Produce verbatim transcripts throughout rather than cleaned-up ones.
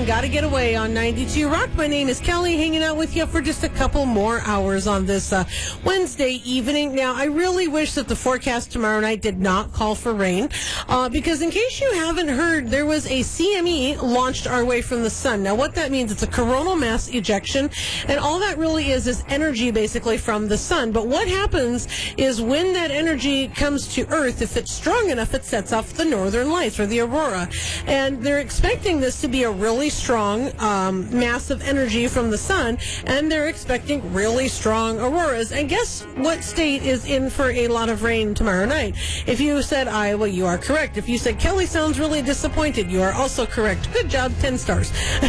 on Gotta Get Away on ninety-two Rock. My name is Kelly, hanging out with you for just a couple more hours on this uh, Wednesday evening. Now, I really wish that the forecast tomorrow night did not call for rain, uh, because in case you haven't heard, there was a C M E launched our way from the sun. Now, what that means, it's a coronal mass ejection, and all that really is is energy, basically, from the sun. But what happens is when that energy comes to Earth, if it's strong enough, it sets off the northern lights, or the aurora. And they're expecting this to be a really strong um, mass of energy from the sun, and they're expecting really strong auroras. And guess what state is in for a lot of rain tomorrow night? If you said Iowa, you are correct. If you said Kelly sounds really disappointed, you are also correct. Good job, ten stars.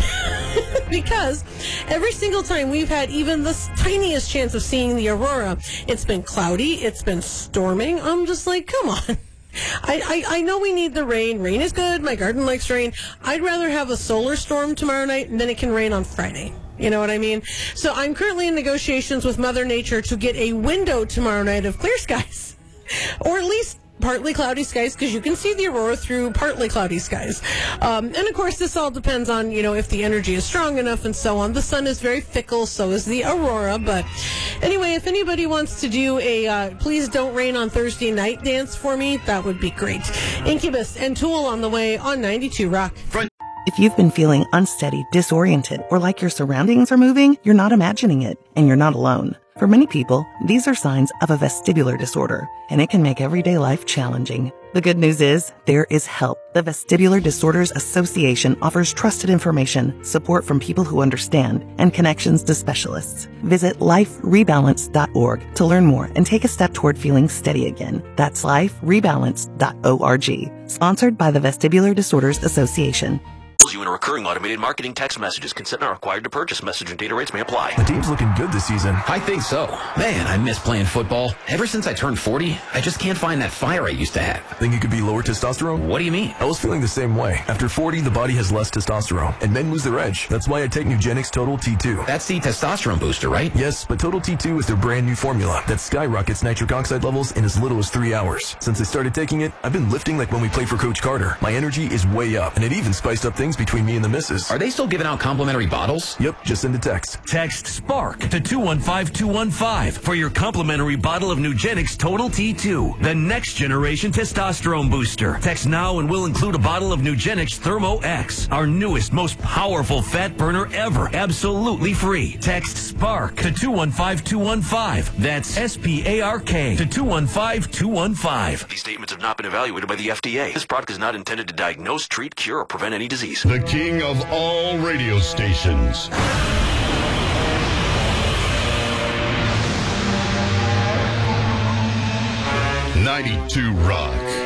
Because every single time we've had even the tiniest chance of seeing the aurora, it's been cloudy, it's been storming. I'm just like, come on. I, I, I know we need the rain. Rain is good. My garden likes rain. I'd rather have a solar storm tomorrow night, and then it can rain on Friday. You know what I mean? So I'm currently in negotiations with Mother Nature to get a window tomorrow night of clear skies. Or at least partly cloudy skies, because you can see the aurora through partly cloudy skies. Um, and, of course, this all depends on, you know, if the energy is strong enough and so on. The sun is very fickle, so is the aurora. But anyway, if anybody wants to do a uh, Please Don't Rain on Thursday Night dance for me, that would be great. Incubus and Tool on the way on ninety-two Rock. Front. If you've been feeling unsteady, disoriented, or like your surroundings are moving, you're not imagining it, and you're not alone. For many people, these are signs of a vestibular disorder, and it can make everyday life challenging. The good news is, there is help. The Vestibular Disorders Association offers trusted information, support from people who understand, and connections to specialists. Visit life rebalance dot org to learn more and take a step toward feeling steady again. That's life rebalance dot org. Sponsored by the Vestibular Disorders Association. You in a recurring automated marketing text messages. Consent not required to purchase. Message and data rates may apply. The team's looking good this season. I think so. Man, I miss playing football. Ever since I turned forty, I just can't find that fire I used to have. Think it could be lower testosterone? What do you mean? I was feeling the same way. After forty, the body has less testosterone, and men lose their edge. That's why I take Nugenix Total T two. That's the testosterone booster, right? Yes, but Total T two is their brand new formula that skyrockets nitric oxide levels in as little as three hours. Since I started taking it, I've been lifting like when we played for Coach Carter. My energy is way up, and it even spiced up things between me and the missus. Are they still giving out complimentary bottles? Yep, just send a text. Text SPARK to two one five two one five for your complimentary bottle of Nugenix Total T two, the next generation testosterone booster. Text now and we'll include a bottle of Nugenix Thermo X, our newest, most powerful fat burner ever, absolutely free. Text SPARK to two one five two one five. That's S P A R K to two one five two one five. These statements have not been evaluated by the F D A. This product is not intended to diagnose, treat, cure, or prevent any disease. The king of all radio stations. ninety-two Rock.